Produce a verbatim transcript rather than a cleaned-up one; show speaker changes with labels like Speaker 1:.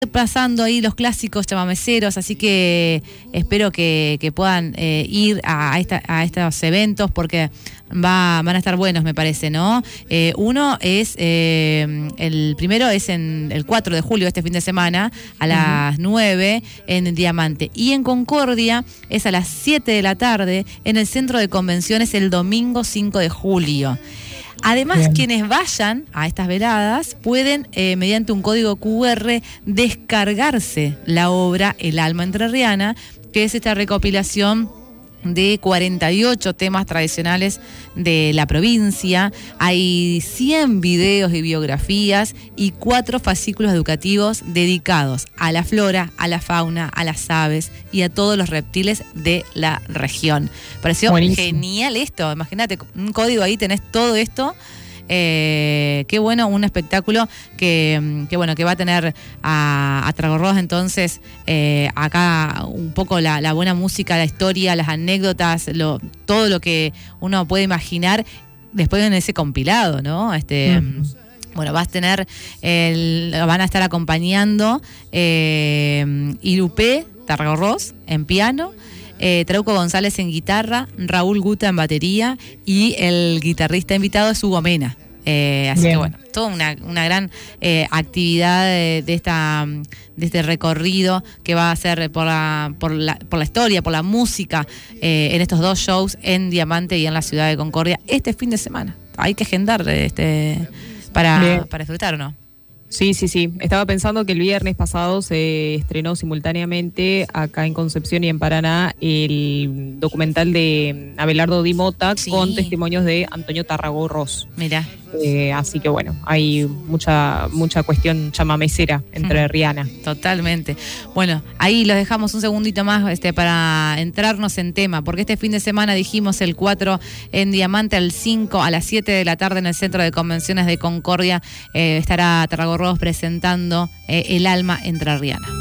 Speaker 1: pasando ahí los clásicos chamameceros, así que espero que, que puedan eh, ir a, esta, a estos eventos porque va, van a estar buenos, me parece, ¿no? Eh, uno es, eh, el primero es en el cuatro de julio, este fin de semana, a las uh-huh. nueve en Diamante. Y en Concordia es a las siete de la tarde en el Centro de Convenciones el domingo cinco de julio. Además, bien, quienes vayan a estas veladas pueden, eh, mediante un código cu erre, descargarse la obra El Alma Entrerriana, que es esta recopilación de cuarenta y ocho temas tradicionales de la provincia. Hay cien videos y biografías y cuatro fascículos educativos dedicados a la flora, a la fauna, a las aves y a todos los reptiles de la región. Pareció buenísimo, genial esto. Imagínate, un código ahí, tenés todo esto. Eh, qué bueno, un espectáculo que, que bueno que va a tener a, a Tragorros. Entonces eh, acá un poco la, la buena música, la historia, las anécdotas, lo, todo lo que uno puede imaginar después en ese compilado, ¿no? Este mm. Bueno, vas a tener, el, van a estar acompañando eh, Irupé Tragorros en piano, Eh, Trauco González en guitarra, Raúl Guta en batería y el guitarrista invitado es Hugo Mena. Eh, así Bien. que bueno, toda una, una gran eh, actividad de, de esta de este recorrido que va a ser por la, por la, por la historia, por la música, eh, en estos dos shows en Diamante y en la ciudad de Concordia este fin de semana. Hay que agendar este para, para disfrutar, ¿o no?
Speaker 2: Sí, sí, sí. Estaba pensando que el viernes pasado se estrenó simultáneamente acá en Concepción y en Paraná el documental de Abelardo Di Mota, sí, con testimonios de Antonio Tarragorros.
Speaker 1: Mirá.
Speaker 2: Eh, así que bueno, hay mucha mucha cuestión chamamecera entre Riana.
Speaker 1: Totalmente. Bueno, ahí los dejamos un segundito más este, para entrarnos en tema, porque este fin de semana dijimos el cuatro en Diamante, el cinco a las siete de la tarde en el Centro de Convenciones de Concordia eh, estará Tarragorros presentando eh, El Alma Entrerriana.